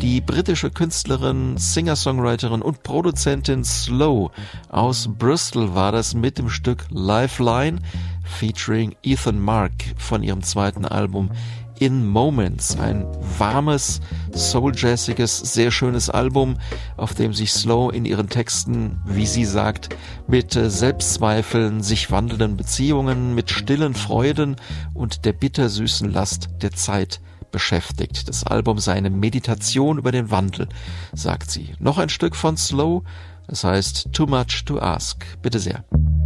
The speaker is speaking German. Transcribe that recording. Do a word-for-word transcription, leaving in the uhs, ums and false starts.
Die britische Künstlerin, Singer-Songwriterin und Produzentin Slow aus Bristol war das mit dem Stück Lifeline featuring Ethan Mark von ihrem zweiten Album In Moments. Ein warmes, soul-jazziges, sehr schönes Album, auf dem sich Slow in ihren Texten, wie sie sagt, mit Selbstzweifeln, sich wandelnden Beziehungen, mit stillen Freuden und der bittersüßen Last der Zeit beschäftigt. Das Album sei eine Meditation über den Wandel, sagt sie. Noch ein Stück von Slow, das heißt Too Much to Ask. Bitte sehr.